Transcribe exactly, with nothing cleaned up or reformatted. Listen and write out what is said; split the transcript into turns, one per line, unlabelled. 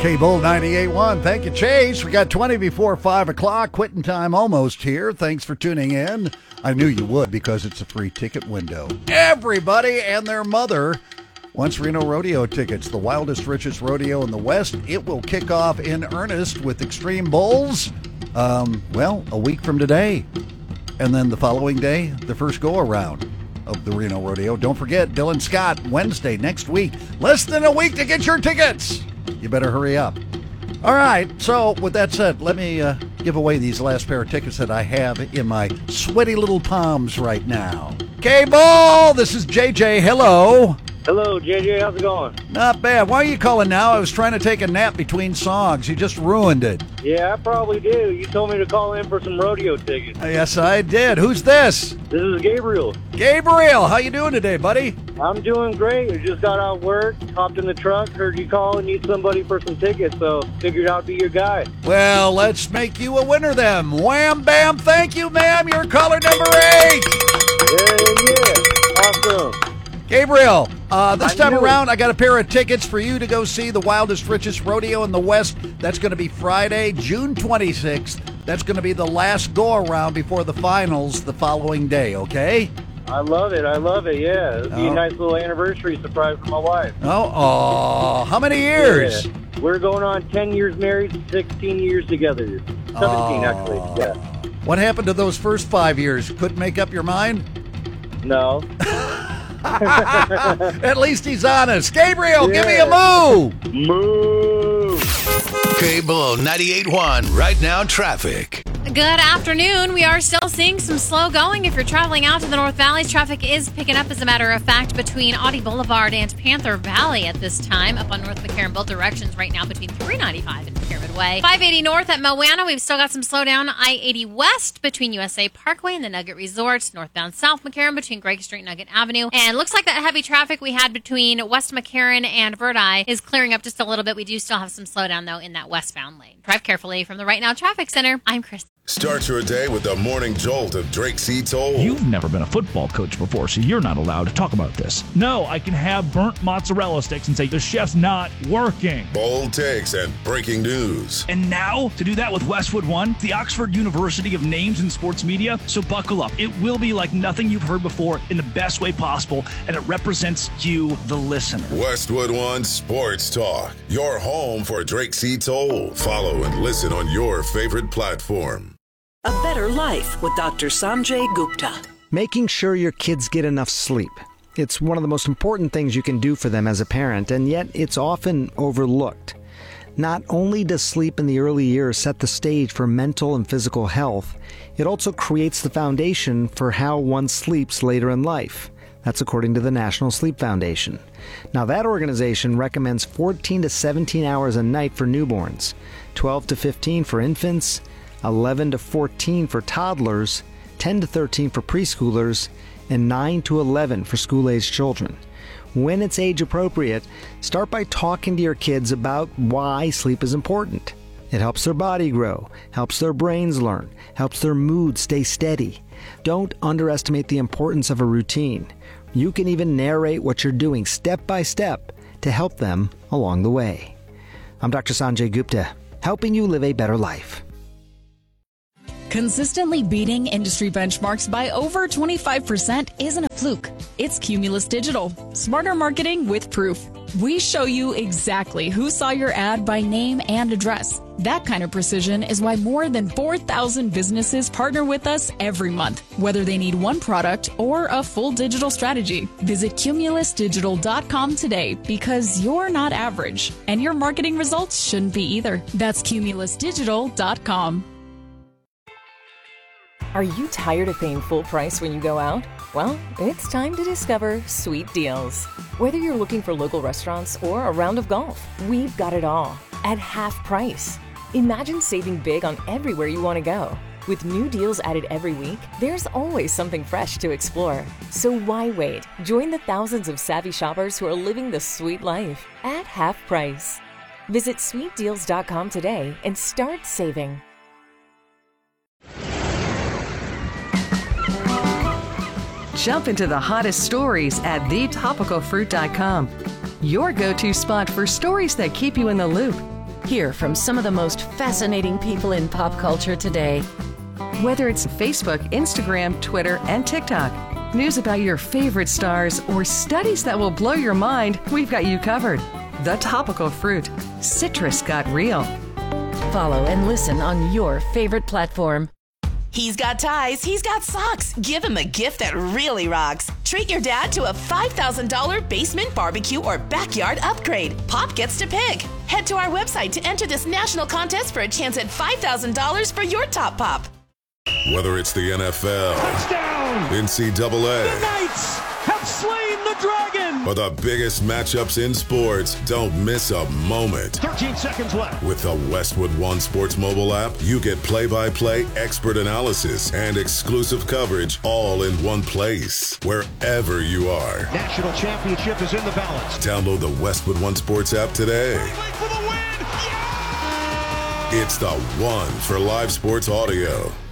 K-Bull ninety-eight point one. Thank you, Chase. We got twenty before five o'clock. Quitting time almost here. Thanks for tuning in. I knew you would because it's a free ticket window. Everybody and their mother wants Reno Rodeo tickets. The wildest, richest rodeo in the West. It will kick off in earnest with Extreme Bulls, um, well, a week from today. And then the following day, the first go-around of the Reno Rodeo. Don't forget, Dylan Scott, Wednesday next week. Less than a week to get your tickets. You better hurry up. All right, so with that said, let me uh, give away these last pair of tickets that I have in my sweaty little palms right now. K-Ball, this is J J. Hello.
Hello, J J. How's it going?
Not bad. Why are you calling now? I was trying to take a nap between songs. You just ruined it.
Yeah, I probably do. You told me to call in for some rodeo tickets.
Yes, I did. Who's this?
This is Gabriel.
Gabriel, how you doing today, buddy?
I'm doing great. I just got out of work, hopped in the truck, heard you call and need somebody for some tickets, so figured I'd be your guy.
Well, let's make you a winner then. Wham, bam, thank you, ma'am. You're caller number eight.
Yeah, yeah. Awesome.
Gabriel, uh, this
I
time
knew
around,
it.
I got a pair of tickets for you to go see the wildest, richest rodeo in the West. That's going to be Friday, June twenty-sixth. That's going to be the last go-around before the finals the following day, okay?
I love it. I love it, yeah. It'll be
Oh.
a nice little anniversary surprise for my wife.
Oh, oh, how many years?
Yeah. We're going on ten years married, sixteen years together. seventeen,
Oh.
actually, yeah.
What happened to those first five years? Couldn't make up your mind?
No.
At least he's honest. Gabriel, give me a
Yeah.
moo.
Moo!
K-Bull ninety-eight point one. Right now, traffic.
Good afternoon. We are still seeing some slow going. If you're traveling out to the North Valleys, traffic is picking up, as a matter of fact, between Audie Boulevard and Panther Valley at this time. Up on North McCarran, both directions right now between three ninety-five and Pyramid Way. five eighty North at Moana. We've still got some slowdown. I eighty West between U S A Parkway and the Nugget Resort. Northbound South McCarran between Greg Street and Nugget Avenue. And looks like that heavy traffic we had between West McCarran and Verdi is clearing up just a little bit. We do still have some slowdown, though, in that westbound lane. Drive carefully. From the Right Now Traffic Center, I'm Chris.
Start your day with the morning jolt of Drake C. Toll.
You've never been a football coach before, so you're not allowed to talk about this. No, I can have burnt mozzarella sticks and say the chef's not working.
Bold takes and breaking news.
And now, to do that with Westwood One, the Oxford University of Names in Sports Media. So buckle up. It will be like nothing you've heard before in the best way possible, and it represents you, the listener.
Westwood One Sports Talk. Your home for Drake C. Toll. Follow and listen on your favorite platform.
A Better Life with Doctor Sanjay Gupta.
Making sure your kids get enough sleep. It's one of the most important things you can do for them as a parent, and yet it's often overlooked. Not only does sleep in the early years set the stage for mental and physical health, it also creates the foundation for how one sleeps later in life. That's according to the National Sleep Foundation. Now, that organization recommends fourteen to seventeen hours a night for newborns, twelve to fifteen for infants, eleven to fourteen for toddlers, ten to thirteen for preschoolers, and nine to eleven for school-aged children. When it's age appropriate, start by talking to your kids about why sleep is important. It helps their body grow, helps their brains learn, helps their mood stay steady. Don't underestimate the importance of a routine. You can even narrate what you're doing step by step to help them along the way. I'm Doctor Sanjay Gupta, helping you live a better life.
Consistently beating industry benchmarks by over twenty-five percent isn't a fluke. It's Cumulus Digital. Smarter marketing with proof. We show you exactly who saw your ad by name and address. That kind of precision is why more than four thousand businesses partner with us every month, whether they need one product or a full digital strategy. Visit cumulus digital dot com today, because you're not average, and your marketing results shouldn't be either. That's cumulus digital dot com.
Are you tired of paying full price when you go out? Well, it's time to discover Sweet Deals. Whether you're looking for local restaurants or a round of golf, we've got it all at half price. Imagine saving big on everywhere you want to go. With new deals added every week, there's always something fresh to explore. So why wait? Join the thousands of savvy shoppers who are living the sweet life at half price. Visit sweet deals dot com today and start saving.
Jump into the hottest stories at the topical fruit dot com. Your go-to spot for stories that keep you in the loop. Hear from some of the most fascinating people in pop culture today. Whether it's Facebook, Instagram, Twitter, and TikTok, news about your favorite stars, or studies that will blow your mind, we've got you covered. The Topical Fruit. Citrus got real. Follow and listen on your favorite platform.
He's got ties, he's got socks. Give him a gift that really rocks. Treat your dad to a five thousand dollars basement barbecue or backyard upgrade. Pop gets to pick. Head to our website to enter this national contest for a chance at five thousand dollars for your top pop.
Whether it's the N F L,
touchdown,
N C double A,
the Knights have slain the dragon,
or the biggest matchups in sports, don't miss a moment.
thirteen seconds left.
With the Westwood One Sports mobile app, you get play-by-play, expert analysis, and exclusive coverage all in one place, wherever you are.
National championship is in the balance.
Download the Westwood One Sports app today.
For the win. Yeah!
It's the one for live sports audio.